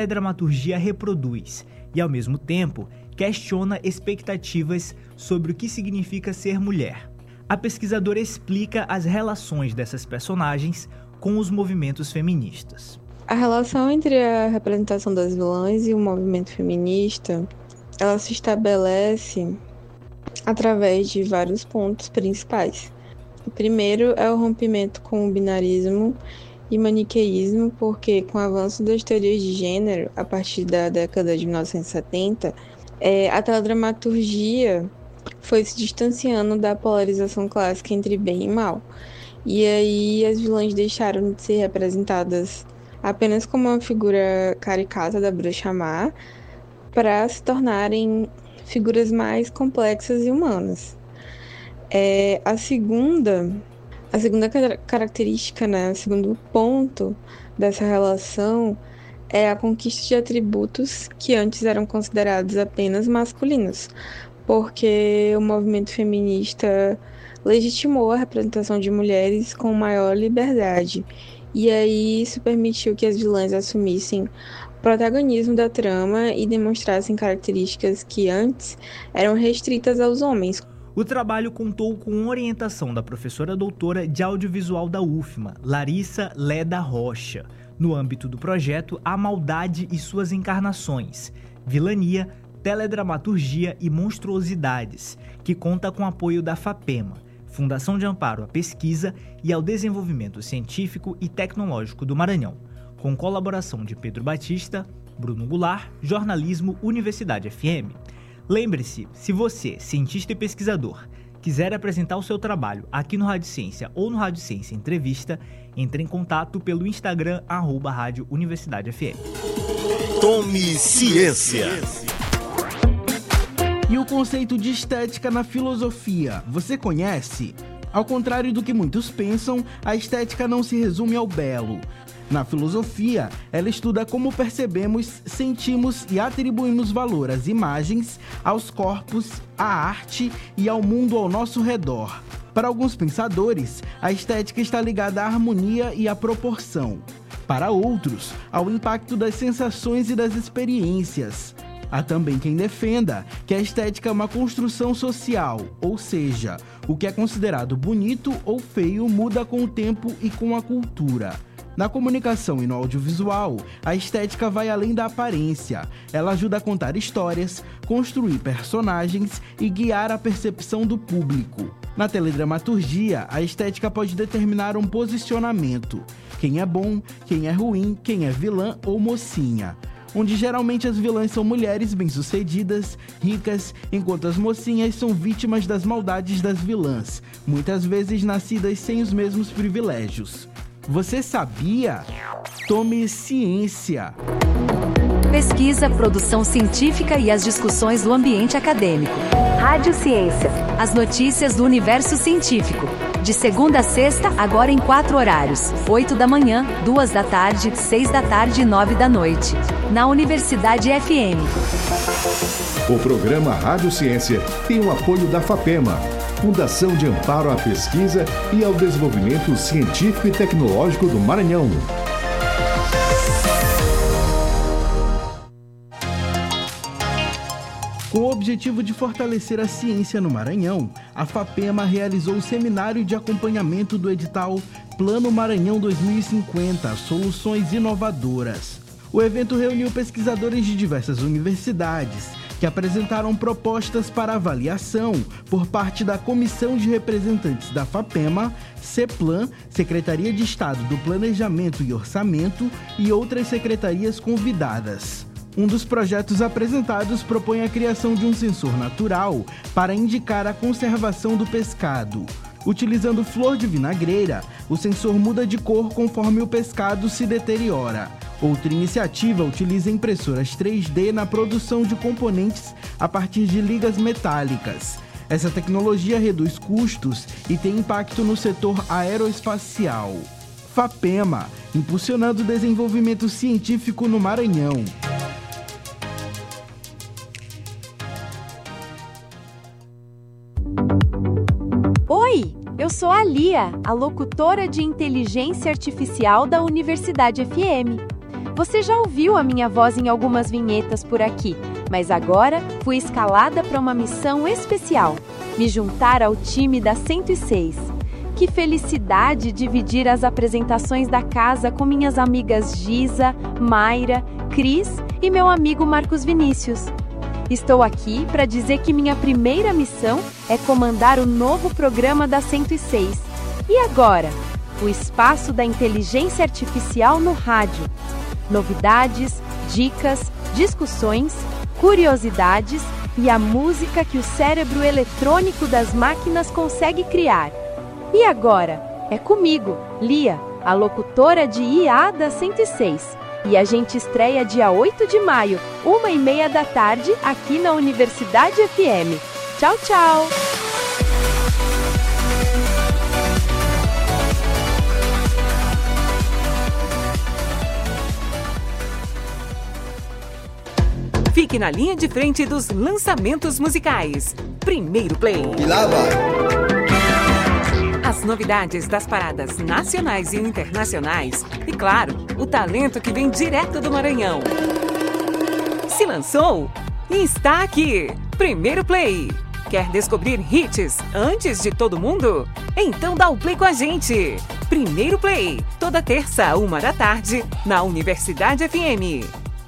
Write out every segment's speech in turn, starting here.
A dramaturgia reproduz e, ao mesmo tempo, questiona expectativas sobre o que significa ser mulher. A pesquisadora explica as relações dessas personagens com os movimentos feministas. A relação entre a representação das vilãs e o movimento feminista, ela se estabelece através de vários pontos principais. O primeiro é o rompimento com o binarismo e maniqueísmo, porque com o avanço das teorias de gênero, a partir da década de 1970, a teledramaturgia foi se distanciando da polarização clássica entre bem e mal. E aí as vilãs deixaram de ser representadas apenas como uma figura caricata da bruxa má, para se tornarem figuras mais complexas e humanas. A segunda característica, né, o segundo ponto dessa relação é a conquista de atributos que antes eram considerados apenas masculinos, porque o movimento feminista legitimou a representação de mulheres com maior liberdade, e aí isso permitiu que as vilãs assumissem o protagonismo da trama e demonstrassem características que antes eram restritas aos homens. O trabalho contou com orientação da professora doutora de audiovisual da UFMA, Larissa Leda Rocha, no âmbito do projeto A Maldade e Suas Encarnações, Vilania, Teledramaturgia e Monstruosidades, que conta com apoio da FAPEMA, Fundação de Amparo à Pesquisa e ao Desenvolvimento Científico e Tecnológico do Maranhão, com colaboração de Pedro Batista, Bruno Goulart, Jornalismo Universidade FM. Lembre-se, se você, cientista e pesquisador, quiser apresentar o seu trabalho aqui no Rádio Ciência ou no Rádio Ciência Entrevista, entre em contato pelo Instagram @Rádio Universidade FM. Tome Ciência. E o conceito de estética na filosofia, você conhece? Ao contrário do que muitos pensam, a estética não se resume ao belo. Na filosofia, ela estuda como percebemos, sentimos e atribuímos valor às imagens, aos corpos, à arte e ao mundo ao nosso redor. Para alguns pensadores, a estética está ligada à harmonia e à proporção. Para outros, ao impacto das sensações e das experiências. Há também quem defenda que a estética é uma construção social, ou seja, o que é considerado bonito ou feio muda com o tempo e com a cultura. Na comunicação e no audiovisual, a estética vai além da aparência. Ela ajuda a contar histórias, construir personagens e guiar a percepção do público. Na teledramaturgia, a estética pode determinar um posicionamento. Quem é bom, quem é ruim, quem é vilã ou mocinha. Onde geralmente as vilãs são mulheres bem-sucedidas, ricas, enquanto as mocinhas são vítimas das maldades das vilãs, muitas vezes nascidas sem os mesmos privilégios. Você sabia? Tome Ciência. Pesquisa, produção científica e as discussões do ambiente acadêmico. Rádio Ciência. As notícias do universo científico. De segunda a sexta, agora em 4 horários. 8 da manhã, 2 da tarde, 6 da tarde e 9 da noite. Na Universidade FM. O programa Rádio Ciência tem o apoio da FAPEMA, Fundação de Amparo à Pesquisa e ao Desenvolvimento Científico e Tecnológico do Maranhão. Com o objetivo de fortalecer a ciência no Maranhão, a FAPEMA realizou o seminário de acompanhamento do edital Plano Maranhão 2050 – Soluções Inovadoras. O evento reuniu pesquisadores de diversas universidades, que apresentaram propostas para avaliação por parte da Comissão de Representantes da FAPEMA, CEPLAN, Secretaria de Estado do Planejamento e Orçamento e outras secretarias convidadas. Um dos projetos apresentados propõe a criação de um sensor natural para indicar a conservação do pescado. Utilizando flor de vinagreira, o sensor muda de cor conforme o pescado se deteriora. Outra iniciativa utiliza impressoras 3D na produção de componentes a partir de ligas metálicas. Essa tecnologia reduz custos e tem impacto no setor aeroespacial. FAPEMA, impulsionando o desenvolvimento científico no Maranhão. Oi, eu sou a Lia, a locutora de inteligência artificial da Universidade FM. Você já ouviu a minha voz em algumas vinhetas por aqui, mas agora fui escalada para uma missão especial: me juntar ao time da 106. Que felicidade dividir as apresentações da casa com minhas amigas Giza, Mayra, Cris e meu amigo Marcos Vinícius. Estou aqui para dizer que minha primeira missão é comandar o novo programa da 106. E agora? O espaço da inteligência artificial no rádio. Novidades, dicas, discussões, curiosidades e a música que o cérebro eletrônico das máquinas consegue criar. E agora? É comigo, Lia, a locutora de IA da 106. E a gente estreia dia 8 de maio, 1h30 da tarde, aqui na Universidade FM. Tchau, tchau! Fique na linha de frente dos lançamentos musicais. Primeiro Play. E lá vai! As novidades das paradas nacionais e internacionais. E claro, o talento que vem direto do Maranhão. Se lançou e está aqui. Primeiro Play. Quer descobrir hits antes de todo mundo? Então dá o play com a gente. Primeiro Play. Toda terça, 1h da tarde, na Universidade FM.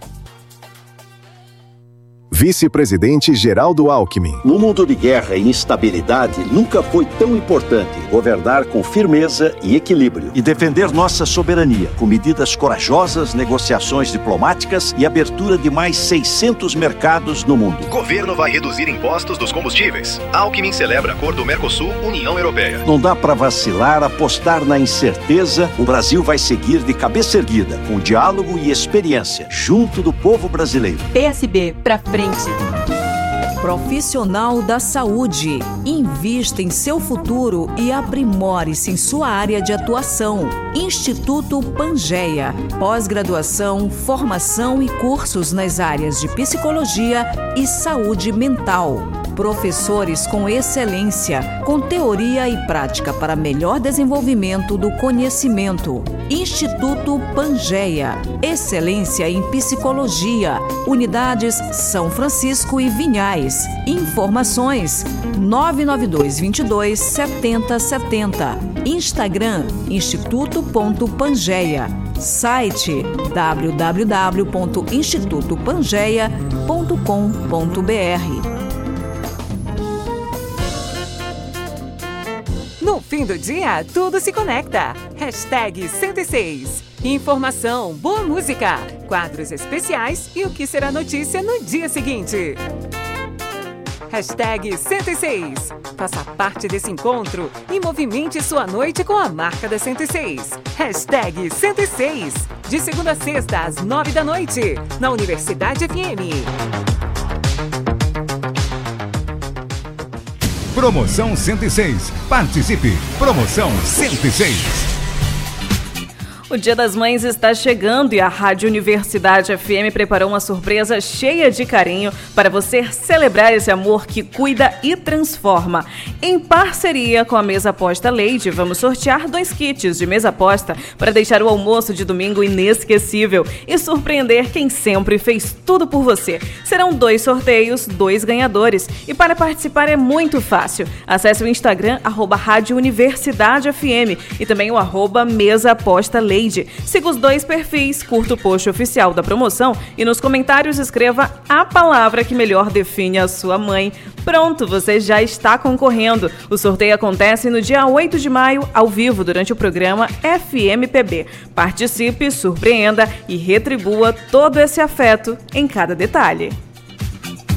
Vice-presidente Geraldo Alckmin. No mundo de guerra e instabilidade, nunca foi tão importante governar com firmeza e equilíbrio e defender nossa soberania com medidas corajosas, negociações diplomáticas e abertura de mais 600 mercados no mundo. Governo vai reduzir impostos dos combustíveis. Alckmin celebra acordo Mercosul-União Europeia. Não dá para vacilar, apostar na incerteza. O Brasil vai seguir de cabeça erguida, com diálogo e experiência, junto do povo brasileiro. PSB, pra frente. Profissional da saúde. Invista em seu futuro e aprimore-se em sua área de atuação. Instituto Pangeia. Pós-graduação, formação e cursos nas áreas de psicologia e saúde mental. Professores com excelência, com teoria e prática para melhor desenvolvimento do conhecimento. Instituto Pangeia. Excelência em psicologia. Unidades São Francisco e Vinhais. Informações 992227070. Instagram instituto.pangeia. Site www.institutopangeia.com.br. No fim do dia, tudo se conecta. Hashtag 106. Informação, boa música, quadros especiais e o que será notícia no dia seguinte. Hashtag 106. Faça parte desse encontro e movimente sua noite com a marca da 106. Hashtag 106. De segunda a sexta, às 9 da noite, na Universidade FM. Promoção 106. Participe. Promoção 106. O Dia das Mães está chegando e a Rádio Universidade FM preparou uma surpresa cheia de carinho para você celebrar esse amor que cuida e transforma. Em parceria com a Mesa Aposta Leide, vamos sortear 2 kits de mesa aposta para deixar o almoço de domingo inesquecível e surpreender quem sempre fez tudo por você. Serão 2 sorteios, 2 ganhadores. E para participar é muito fácil. Acesse o Instagram, @Rádio Universidade FM e também o @Mesa Aposta Leide. Siga os 2 perfis, curta o post oficial da promoção e nos comentários escreva a palavra que melhor define a sua mãe. Pronto, você já está concorrendo. O sorteio acontece no dia 8 de maio, ao vivo, durante o programa FMPB. Participe, surpreenda e retribua todo esse afeto em cada detalhe.